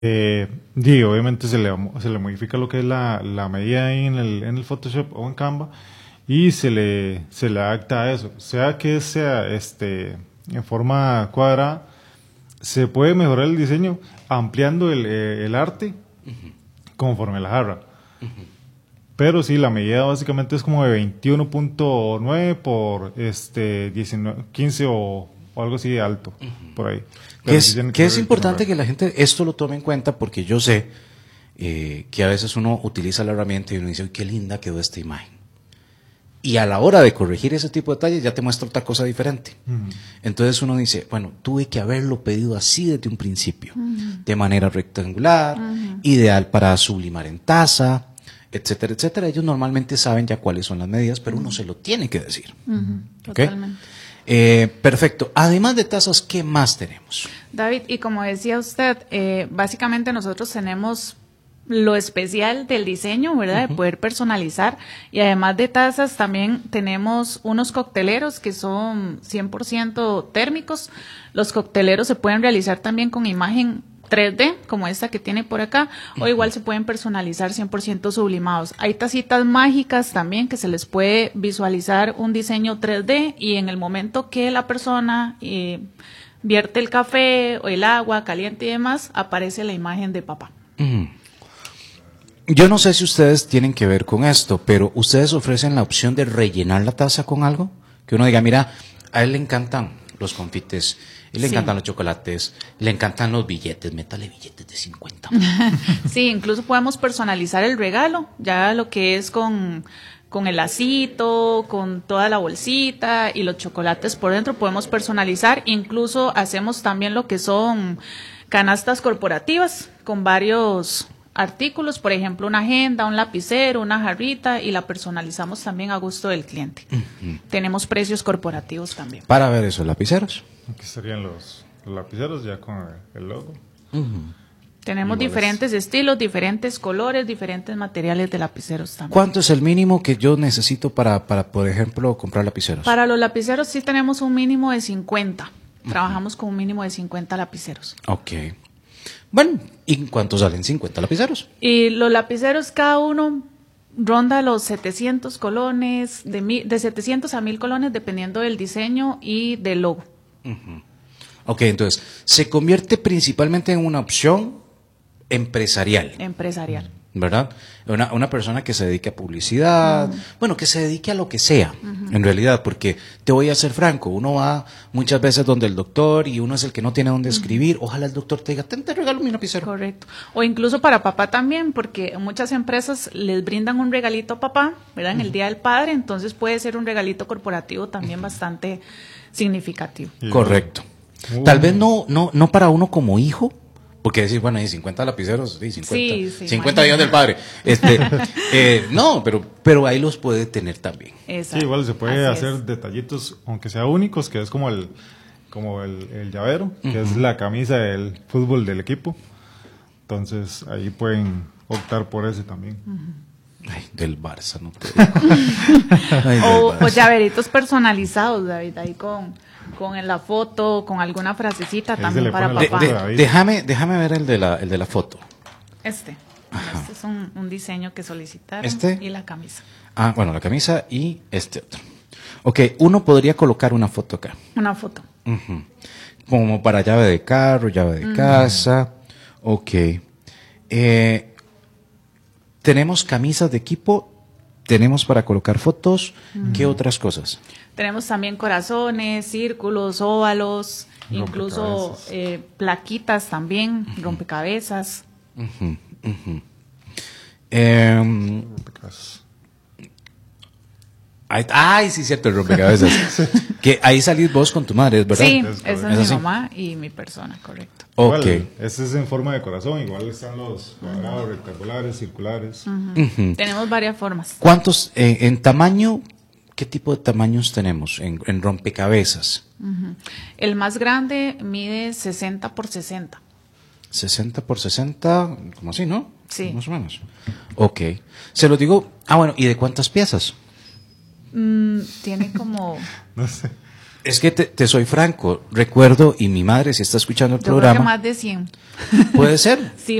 Obviamente se le modifica lo que es la medida ahí en el Photoshop o en Canva y se le adapta a eso. Sea que sea en forma cuadrada, se puede mejorar el diseño ampliando el arte conforme la jarra. Pero sí, la medida básicamente es como de 21.9 por 19, 15 o algo así de alto, por ahí. Que es importante que la gente esto lo tome en cuenta, porque yo sé que a veces uno utiliza la herramienta y uno dice, uy, qué linda quedó esta imagen. Y a la hora de corregir ese tipo de detalles ya te muestra otra cosa diferente. Entonces uno dice, bueno, tuve que haberlo pedido así desde un principio, de manera rectangular, ideal para sublimar en taza, etcétera, etcétera. Ellos normalmente saben ya cuáles son las medidas, pero uno se lo tiene que decir. ¿Okay? Totalmente. Perfecto. Además de tazas, ¿qué más tenemos? David, y como decía usted, básicamente nosotros tenemos lo especial del diseño, ¿verdad? De poder personalizar. Y además de tazas, también tenemos unos cocteleros que son 100% térmicos. Los cocteleros se pueden realizar también con imagen 3D, como esta que tiene por acá, o igual se pueden personalizar 100% sublimados. Hay tacitas mágicas también que se les puede visualizar un diseño 3D y en el momento que la persona vierte el café o el agua caliente y demás, aparece la imagen de papá. Yo no sé si ustedes tienen que ver con esto, pero ustedes ofrecen la opción de rellenar la taza con algo, que uno diga, mira, a él le encantan los confites, le encantan los chocolates, le encantan los billetes, métale billetes de 50. Sí, incluso podemos personalizar el regalo, ya lo que es con el lacito, con toda la bolsita y los chocolates por dentro, podemos personalizar. Incluso hacemos también lo que son canastas corporativas con varios artículos, por ejemplo, una agenda, un lapicero, una jarrita, y la personalizamos también a gusto del cliente. Tenemos precios corporativos también. Para ver esos lapiceros. Aquí estarían los lapiceros ya con el logo. Tenemos diferentes estilos, diferentes colores, diferentes materiales de lapiceros también. ¿Cuánto es el mínimo que yo necesito para por ejemplo, comprar lapiceros? Para los lapiceros sí tenemos un mínimo de 50. Trabajamos con un mínimo de 50 lapiceros. Ok. Bueno, ¿y cuánto salen 50 lapiceros? Y los lapiceros, cada uno ronda los 700 colones, de 700 a 1000 colones, dependiendo del diseño y del logo. Ok, entonces, se convierte principalmente en una opción empresarial. Empresarial. ¿Verdad? Una persona que se dedique a publicidad, bueno, que se dedique a lo que sea, en realidad, porque te voy a ser franco, uno va muchas veces donde el doctor y uno es el que no tiene dónde escribir, ojalá el doctor te diga, te regalo mi lapicero. Correcto. O incluso para papá también, porque muchas empresas les brindan un regalito a papá, ¿verdad? En el Día del Padre, entonces puede ser un regalito corporativo también bastante significativo. Correcto. Tal vez no para uno como hijo, porque decir, bueno, hay 50 lapiceros, sí, 50, sí, 50 días del padre. No, pero ahí los puede tener también. Exacto. Sí, igual se puede Así hacer es. detallitos, aunque sea únicos, que es como el llavero, que es la camisa del fútbol del equipo. Entonces, ahí pueden optar por ese también. Ay, del Barça, no te digo. Ay, O llaveritos personalizados, David, ahí con la foto, con alguna frasecita Ahí también se le para pone la papá. foto. Déjame ver el de la foto. Este es un diseño que solicitaron. Y la camisa. Ah, bueno, la camisa y este otro. Ok, uno podría colocar una foto acá. Una foto. Como para llave de carro, llave de casa. Ok. Tenemos camisas de equipo, tenemos para colocar fotos. ¿Qué otras cosas? Tenemos también corazones, círculos, óvalos, incluso plaquitas también, rompecabezas. Ay, sí, cierto, el rompecabezas. Que ahí salís vos con tu madre, ¿verdad? Sí, esa es mi así? mamá y mi persona, correcto. Ok. Igual, este es en forma de corazón, igual están los cuadrados, rectangulares, circulares. Tenemos varias formas. ¿Cuántos, en tamaño, qué tipo de tamaños tenemos en rompecabezas? El más grande mide 60 por 60. 60 por 60, como así, ¿no? Sí. Más o menos. Ok. Se lo digo, bueno, ¿y de cuántas piezas? Tiene como... No sé. Es que te soy franco, recuerdo, y mi madre, si está escuchando el Yo creo programa, que más de 100. puede ser. Sí,